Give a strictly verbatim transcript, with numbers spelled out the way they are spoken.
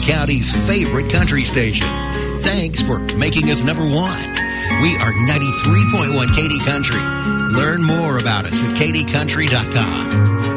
County's favorite country station. Thanks for making us number one. We are ninety-three point one Katy Country. Learn more about us at katy country dot com.